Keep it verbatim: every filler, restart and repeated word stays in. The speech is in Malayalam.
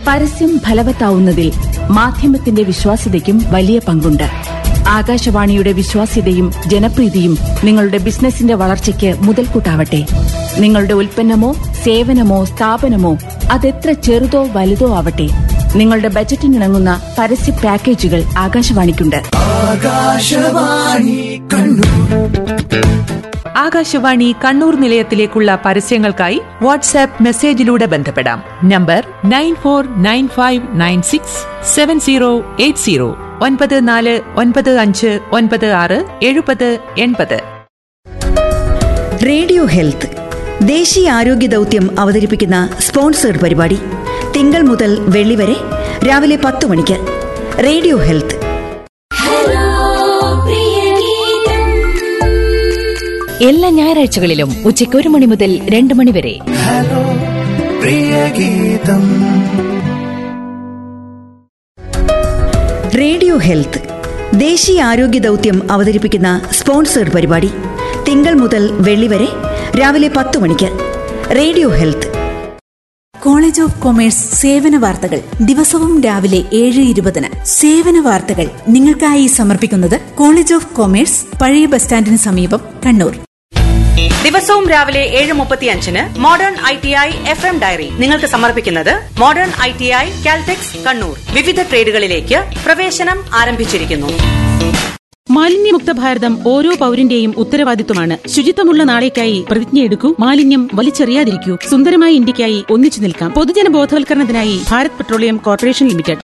പരസ്യം ഫലവത്താവുന്നതിൽ മാധ്യമത്തിന്റെ വിശ്വാസ്യതയ്ക്കും വലിയ പങ്കുണ്ട്. ആകാശവാണിയുടെ വിശ്വാസ്യതയും ജനപ്രീതിയും നിങ്ങളുടെ ബിസിനസിന്റെ വളർച്ചയ്ക്ക് മുതൽക്കൂട്ടാവട്ടെ. നിങ്ങളുടെ ഉൽപ്പന്നമോ സേവനമോ സ്ഥാപനമോ അതെത്ര ചെറുതോ വലുതോ ആവട്ടെ, നിങ്ങളുടെ ബജറ്റിനിണങ്ങുന്ന പരസ്യ പാക്കേജുകൾ ആകാശവാണിക്കുണ്ട്. ആകാശവാണി കണ്ണൂർ നിലയത്തിലേക്കുള്ള പരസ്യങ്ങൾക്കായി വാട്സാപ്പ് മെസ്സേജിലൂടെ ബന്ധപ്പെടാം. Number nine four nine five nine six seven zero eight zero ഒൻപത് നാല് ഒൻപത് അഞ്ച് ഒൻപത് ആറ് എഴുപത് എൺപത്. റേഡിയോ ഹെൽത്ത് ദേശീയ ആരോഗ്യ ദൗത്യം അവതരിപ്പിക്കുന്ന സ്പോൺസേഡ് പരിപാടി തിങ്കൾ മുതൽ വെള്ളി വരെ രാവിലെ പത്ത് മണിക്ക്. Radio health. എല്ലാ ഞായറാഴ്ചകളിലും ഉച്ചയ്ക്ക് ഒരു മണി മുതൽ രണ്ട് മണി വരെ റേഡിയോ ഹെൽത്ത് ദേശീയ ആരോഗ്യ ദൗത്യം അവതരിപ്പിക്കുന്ന സ്പോൺസേഡ് പരിപാടി തിങ്കൾ മുതൽ വെള്ളി വരെ രാവിലെ പത്ത് മണിക്ക്. Radio health. College of commerce സേവന വാർത്തകൾ ദിവസവും രാവിലെ ഏഴ് ഇരുപതിന്. സേവന വാർത്തകൾ നിങ്ങൾക്കായി സമർപ്പിക്കുന്നത് കോളേജ് ഓഫ് കൊമേഴ്സ്, പഴയ ബസ് സ്റ്റാൻഡിന് സമീപം, കണ്ണൂർ. ദിവസവും രാവിലെ ഏഴ് മുപ്പത്തിയഞ്ചിന് modern I T I F M diary നിങ്ങൾക്ക് സമർപ്പിക്കുന്നത് modern I T I Caltex Kannur. വിവിധ ട്രേഡുകളിലേക്ക് പ്രവേശനം ആരംഭിച്ചിരിക്കുന്നു. മാലിന്യമുക്ത ഭാരതം ഓരോ പൌരന്റെയും ഉത്തരവാദിത്വമാണ്. ശുചിത്വമുള്ള നാളേക്കായി പ്രതിജ്ഞയെടുക്കൂ. മാലിന്യം വലിച്ചെറിയാതിരിക്കൂ. സുന്ദരമായ ഇന്ത്യക്കായി ഒന്നിച്ചു നിൽക്കാം. പൊതുജന ബോധവൽക്കരണത്തിനായി ഭാരത് പെട്രോളിയം കോർപ്പറേഷൻ ലിമിറ്റഡ്.